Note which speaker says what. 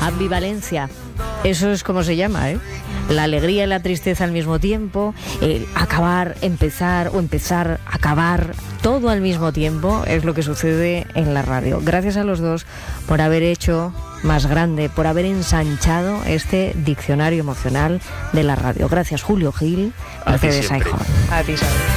Speaker 1: Ambivalencia, eso es como se llama, ¿eh? La alegría y la tristeza al mismo tiempo, el acabar, empezar o empezar, acabar, todo al mismo tiempo es lo que sucede en la radio. Gracias a los dos por haber hecho más grande, por haber ensanchado este diccionario emocional de la radio. Gracias, Julio Gil, Mercedes Aijón.
Speaker 2: A ti, Isabel.